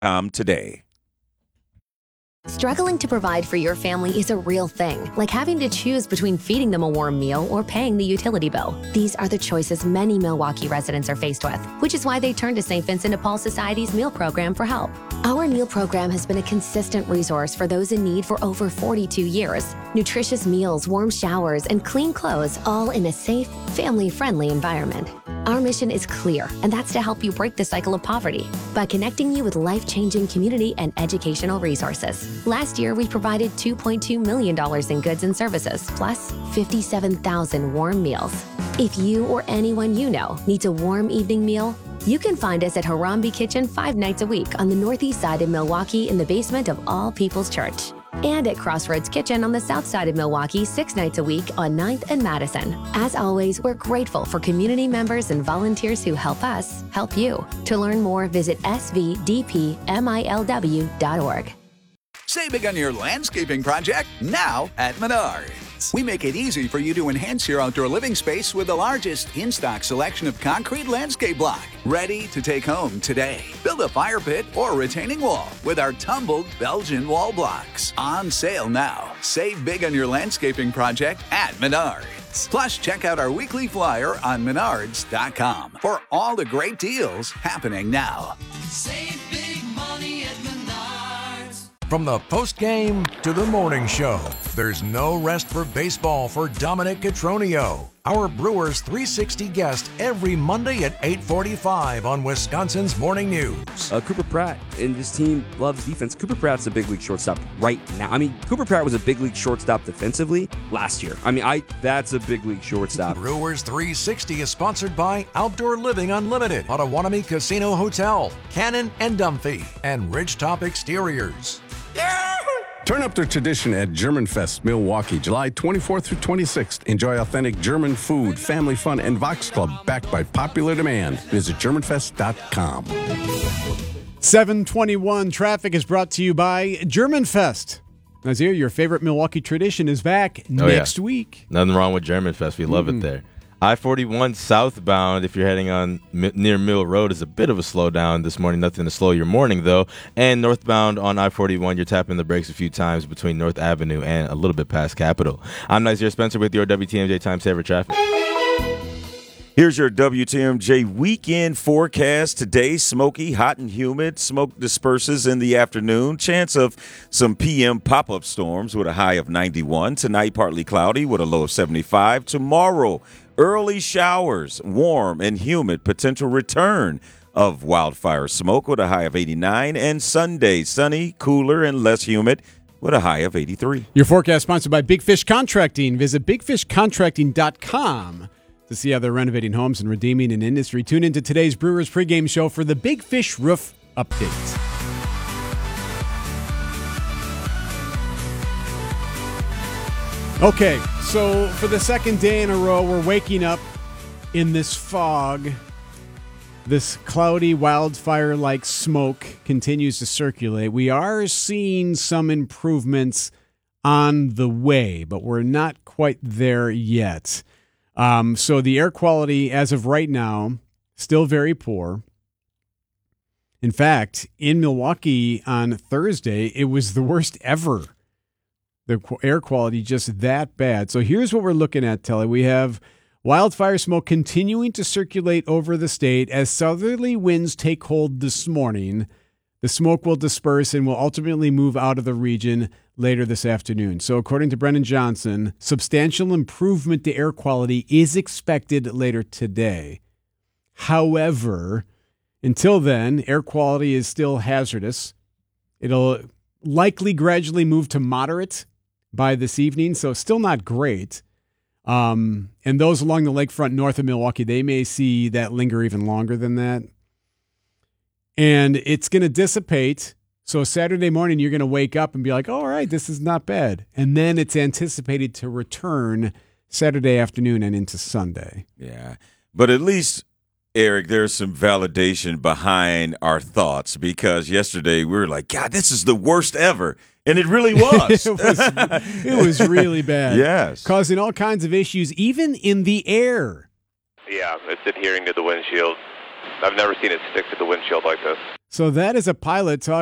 today. Struggling to provide for your family is a real thing, like having to choose between feeding them a warm meal or paying the utility bill. These are the choices many Milwaukee residents are faced with, which is why they turn to St. Vincent de Paul Society's meal program for help. Our meal program has been a consistent resource for those in need for over 42 years. Nutritious meals, warm showers, and clean clothes, all in a safe, family-friendly environment. Our mission is clear, and that's to help you break the cycle of poverty by connecting you with life-changing community and educational resources. Last year, we provided $2.2 million in goods and services, plus 57,000 warm meals. If you or anyone you know needs a warm evening meal, you can find us at Harambe Kitchen 5 nights a week on the northeast side of Milwaukee in the basement of All People's Church. And at Crossroads Kitchen on the south side of Milwaukee 6 nights a week on 9th and Madison. As always, we're grateful for community members and volunteers who help us help you. To learn more, visit svdpmilw.org. Save big on your landscaping project now at Menards. We make it easy for you to enhance your outdoor living space with the largest in-stock selection of concrete landscape block. Ready to take home today. Build a fire pit or retaining wall with our tumbled Belgian wall blocks. On sale now. Save big on your landscaping project at Menards. Plus, check out our weekly flyer on menards.com for all the great deals happening now. Save big money at Menards. From the postgame to the morning show, there's no rest for baseball for Dominic Cotroneo, our Brewers 360 guest every Monday at 8:45 on Wisconsin's Morning News. Cooper Pratt and his team loves defense. Cooper Pratt's a big league shortstop right now. I mean, Cooper Pratt was a big league shortstop defensively last year. That's a big league shortstop. Brewers 360 is sponsored by Outdoor Living Unlimited, Potawatomi Casino Hotel, Cannon and Dunphy, and Ridgetop Exteriors. Turn up the tradition at German Fest, Milwaukee, July 24th through 26th. Enjoy authentic German food, family fun, and Vox Club backed by popular demand. Visit GermanFest.com. 721 traffic is brought to you by German Fest. Nazir, your favorite Milwaukee tradition is back next week. Nothing wrong with German Fest. We love it there. I-41 southbound, if you're heading on near Mill Road, is a bit of a slowdown this morning. Nothing to slow your morning, though. And northbound on I-41, you're tapping the brakes a few times between North Avenue and a little bit past Capitol. I'm Nazir Spencer with your WTMJ Time Saver Traffic. Here's your WTMJ weekend forecast. Today, smoky, hot and humid. Smoke disperses in the afternoon. Chance of some PM pop-up storms with a high of 91. Tonight, partly cloudy with a low of 75. Tomorrow, early showers, warm and humid. Potential return of wildfire smoke with a high of 89. And Sunday, sunny, cooler, and less humid with a high of 83. Your forecast sponsored by Big Fish Contracting. Visit bigfishcontracting.com to see how they're renovating homes and redeeming an industry. Tune into today's Brewers pregame show for the Big Fish Roof Update. Okay, so for the second day in a row, we're waking up in this fog. This cloudy wildfire-like smoke continues to circulate. We are seeing some improvements on the way, but we're not quite there yet. So the air quality as of right now, still very poor. In fact, in Milwaukee on Thursday, it was the worst ever. The air quality just that bad. So here's what we're looking at, Telly. We have wildfire smoke continuing to circulate over the state as southerly winds take hold this morning. The smoke will disperse and will ultimately move out of the region later this afternoon. So according to Brennan Johnson, substantial improvement to air quality is expected later today. However, until then, air quality is still hazardous. It'll likely gradually move to moderate by this evening, so still not great. And those along the lakefront north of Milwaukee, they may see that linger even longer than that. And it's going to dissipate. So Saturday morning, you're going to wake up and be like, oh, all right, this is not bad. And then it's anticipated to return Saturday afternoon and into Sunday. Yeah. But at least, Eric, there's some validation behind our thoughts because yesterday we were like, God, this is the worst ever. And it really was. It was really bad. Yes. Causing all kinds of issues, even in the air. Yeah, it's adhering to the windshield. I've never seen it stick to the windshield like this. So that is a pilot talking